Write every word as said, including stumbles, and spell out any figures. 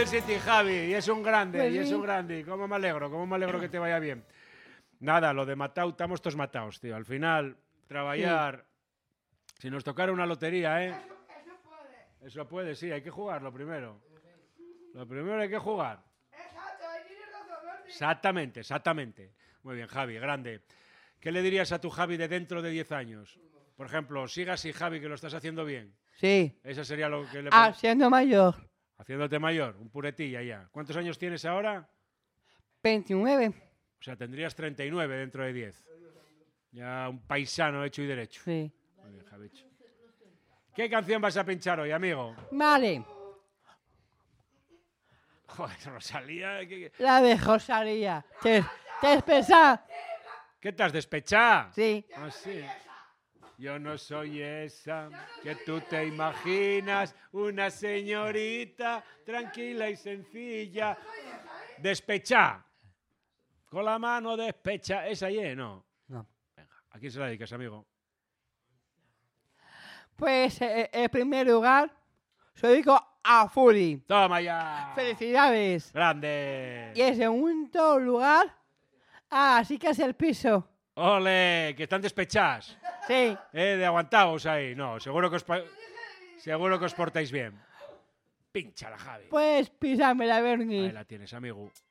el City, Javi, y es un grande, Pues y es sí. un grande. ¿Cómo me alegro? ¿Cómo me alegro que te vaya bien? Nada, lo de matao, estamos todos matados, tío. Al final, trabajar... Si nos tocara una lotería, ¿eh? Eso puede, sí, hay que jugarlo primero. Lo primero hay que jugar. Exactamente, exactamente. Muy bien, Javi, grande. ¿Qué le dirías a tu Javi de dentro de diez años? Por ejemplo, siga así, Javi, que lo estás haciendo bien. Sí. Eso sería lo que le... Ah, siendo mayor. Haciéndote mayor, un puretilla ya. ¿Cuántos años tienes ahora? veintinueve. O sea, tendrías treinta y nueve dentro de diez. Ya un paisano hecho y derecho. Sí. Muy bien, Javicho. ¿Qué canción vas a pinchar hoy, amigo? Vale. Joder, Rosalía. ¿Qué, La de Rosalía. ¿Te, te expresa? qué te has despechado? Sí. Ah, sí. Yo no soy esa que tú te imaginas, una señorita tranquila y sencilla. Despechá. Con la mano despecha. ¿Esa y no? No. Venga, ¿a quién se la dedicas, amigo? Pues eh, en primer lugar, se lo digo a Furi. Toma ya. Felicidades. Grande. Y en segundo lugar, a Así que es el piso. Ole, que están despechadas. Sí. Eh, de aguantaos ahí. No, seguro que os, pa- seguro que os portáis bien. Pínchala, Javi. Pues písame la Ahí Bernie. la tienes, amigo.